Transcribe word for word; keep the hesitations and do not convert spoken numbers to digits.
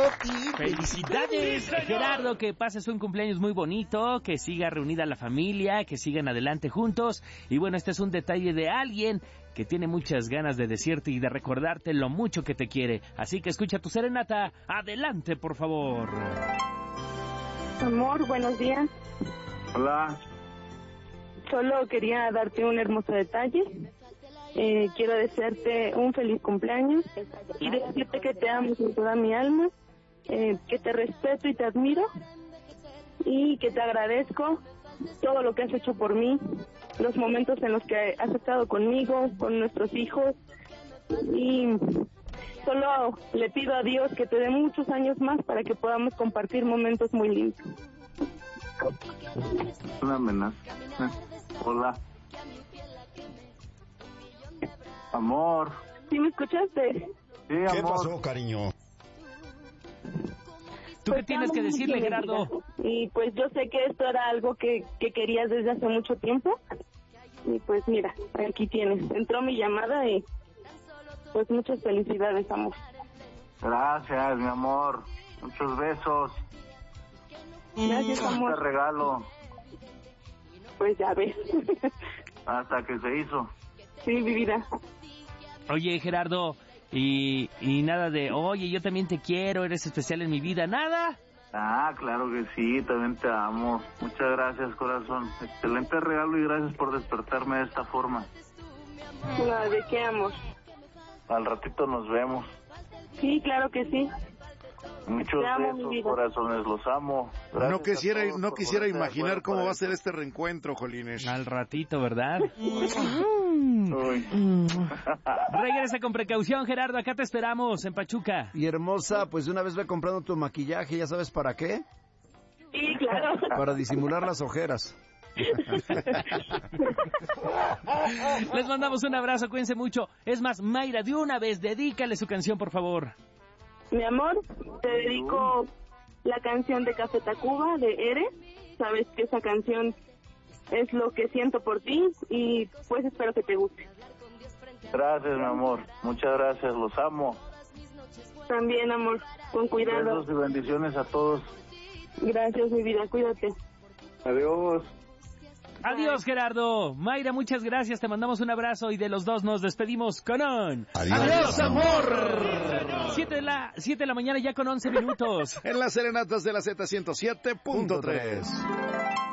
¡Felicidades, Gerardo! Que pases un cumpleaños muy bonito, que siga reunida la familia, que sigan adelante juntos. Y bueno, este es un detalle de alguien que tiene muchas ganas de decirte y de recordarte lo mucho que te quiere. Así que escucha tu serenata. Adelante, por favor. Amor, buenos días. Hola. Solo quería darte un hermoso detalle. Eh, quiero desearte un feliz cumpleaños y decirte que te amo con toda mi alma, eh, que te respeto y te admiro y que te agradezco todo lo que has hecho por mí, los momentos en los que has estado conmigo, con nuestros hijos, y solo le pido a Dios que te dé muchos años más para que podamos compartir momentos muy lindos. Una amenaza. Hola. Amor. ¿Sí me escuchaste? Sí, amor. ¿Qué pasó, cariño? ¿Tú qué tienes que decirle, Gerardo? Y pues yo sé que esto era algo que, que querías desde hace mucho tiempo. Y pues mira, aquí tienes. Entró mi llamada y pues muchas felicidades, amor. Gracias, mi amor. Muchos besos. Gracias, amor. Te regalo. Pues ya ves. Hasta que se hizo. Sí, mi vida. Oye, Gerardo, y, y nada de, oye, yo también te quiero, eres especial en mi vida, ¿nada? Ah, claro que sí, también te amo. Muchas gracias, corazón. Excelente regalo y gracias por despertarme de esta forma. No, ¿de qué, amor? Al ratito nos vemos. Sí, claro que sí. Muchos Te amo, mi besos, vida. corazones, los amo. Gracias No quisiera, a todos no por quisiera ponerse de imaginar acuerdo cómo para va a ser esto. este reencuentro, Jolines. Al ratito, ¿verdad? Uy. Regresa con precaución, Gerardo, acá te esperamos, en Pachuca. Y hermosa, pues de una vez ve comprando tu maquillaje, ¿ya sabes para qué? Sí, claro. Para disimular las ojeras. Les mandamos un abrazo, cuídense mucho. Es más, Mayra, de una vez, dedícale su canción, por favor. Mi amor, te dedico la canción de Café Tacuba, de Eres. Sabes que esa canción es lo que siento por ti y pues espero que te guste. Gracias, mi amor. Muchas gracias, los amo. También, amor, con cuidado. Besos y bendiciones a todos. Gracias, mi vida, cuídate. Adiós. Adiós, Gerardo. Mayra, muchas gracias, te mandamos un abrazo y de los dos nos despedimos con un... Adiós, ¡Adiós, amor! Siete de la, siete de la mañana ya con once minutos. En las serenatas de la Z ciento siete punto tres.